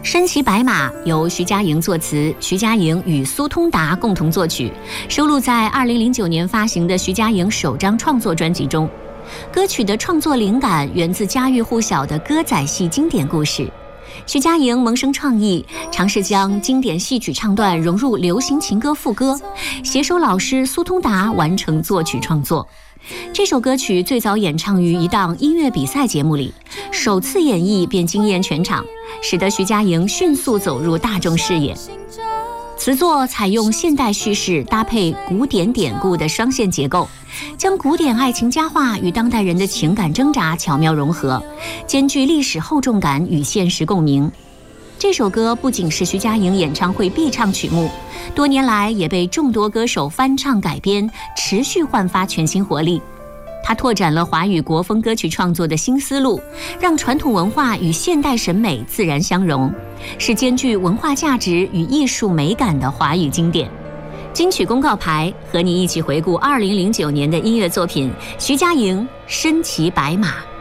身骑白马由徐佳莹作词，徐佳莹与苏通达共同作曲，收录在2009年发行的徐佳莹首张创作专辑中。歌曲的创作灵感源自家喻户晓的歌仔戏经典故事。徐佳莹萌生创意，尝试将经典戏曲唱段融入流行情歌副歌，携手老师苏通达完成作曲创作。这首歌曲最早演唱于一档音乐比赛节目里，首次演绎便惊艳全场，使得徐佳莹迅速走入大众视野。词作采用现代叙事搭配古典典故的双线结构，将古典爱情佳话与当代人的情感挣扎巧妙融合，兼具历史厚重感与现实共鸣。这首歌不仅是徐佳莹演唱会必唱曲目，多年来也被众多歌手翻唱改编，持续焕发全新活力。它拓展了华语国风歌曲创作的新思路，让传统文化与现代审美自然相融，是兼具文化价值与艺术美感的华语经典。金曲公告牌和你一起回顾2009年的音乐作品，徐佳莹身骑白马。